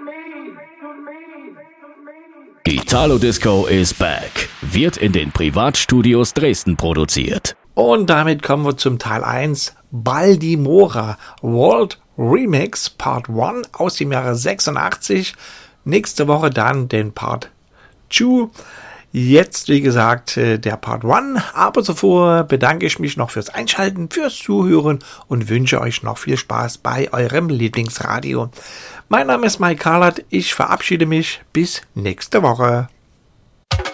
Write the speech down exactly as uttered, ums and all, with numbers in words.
Italo Disco is back. Wird in den Privatstudios Dresden produziert. Und damit kommen wir zum Teil eins. Baldimora World Remix Part eins aus dem Jahre sechsundachtzig. Nächste Woche dann den Part zwei. Jetzt, wie gesagt, der Part eins. Aber zuvor bedanke ich mich noch fürs Einschalten, fürs Zuhören und wünsche euch noch viel Spaß bei eurem Lieblingsradio. Mein Name ist Mike Karlat. Ich verabschiede mich. Bis nächste Woche.